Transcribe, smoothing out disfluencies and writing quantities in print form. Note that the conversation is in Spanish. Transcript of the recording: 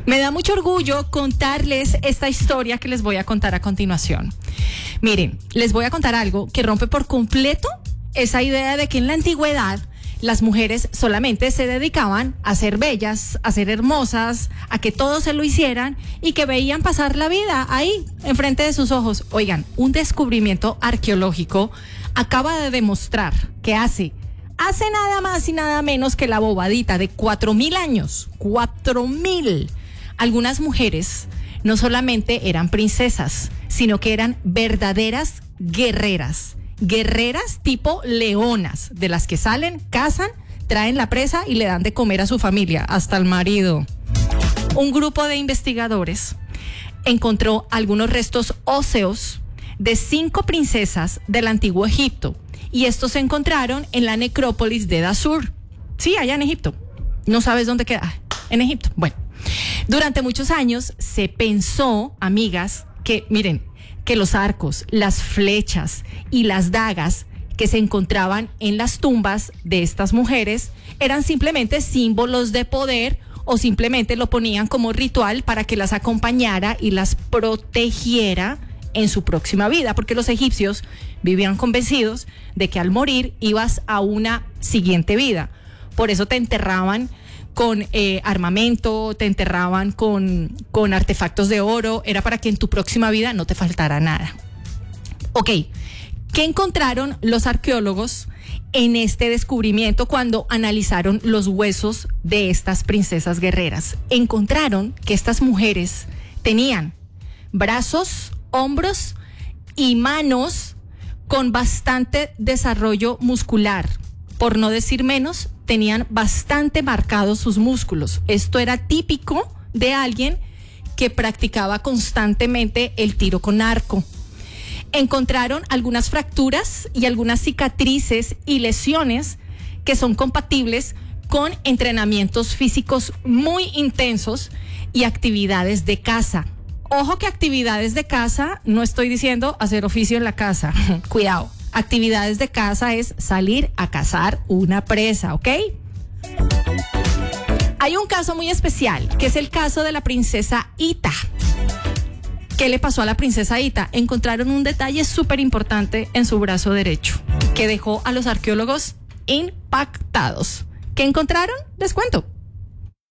Me da mucho orgullo contarles esta historia que les voy a contar a continuación. Miren, les voy a contar algo que rompe por completo esa idea de que en la antigüedad las mujeres solamente se dedicaban a ser bellas, a ser hermosas, a que todos se lo hicieran y que veían pasar la vida ahí, enfrente de sus ojos. Oigan, un descubrimiento arqueológico acaba de demostrar que hace nada más y nada menos que la bobadita de 4.000 años, 4.000. Algunas mujeres no solamente eran princesas, sino que eran verdaderas guerreras. Guerreras tipo leonas, de las que salen, cazan, traen la presa y le dan de comer a su familia, hasta al marido. Un grupo de investigadores encontró algunos restos óseos de 5 princesas del antiguo Egipto, y estos se encontraron en la necrópolis de Dashur. Sí, allá en Egipto. ¿No sabes dónde queda? En Egipto. Bueno, durante muchos años se pensó, amigas, que miren, que los arcos, las flechas y las dagas que se encontraban en las tumbas de estas mujeres eran simplemente símbolos de poder, o simplemente lo ponían como ritual para que las acompañara y las protegiera en su próxima vida, porque los egipcios vivían convencidos de que al morir ibas a una siguiente vida. Por eso te enterraban con armamento, te enterraban con artefactos de oro, era para que en tu próxima vida no te faltara nada. Ok, ¿qué encontraron los arqueólogos en este descubrimiento cuando analizaron los huesos de estas princesas guerreras? Encontraron que estas mujeres tenían brazos, hombros y manos con bastante desarrollo muscular. Por no decir menos, tenían bastante marcados sus músculos. Esto era típico de alguien que practicaba constantemente el tiro con arco. Encontraron algunas fracturas y algunas cicatrices y lesiones que son compatibles con entrenamientos físicos muy intensos y actividades de caza. Ojo que actividades de caza, no estoy diciendo hacer oficio en la casa, cuidado. Actividades de caza es salir a cazar una presa, ¿ok? Hay un caso muy especial, que es el caso de la princesa Ita. ¿Qué le pasó a la princesa Ita? Encontraron un detalle súper importante en su brazo derecho, que dejó a los arqueólogos impactados. ¿Qué encontraron? Les cuento.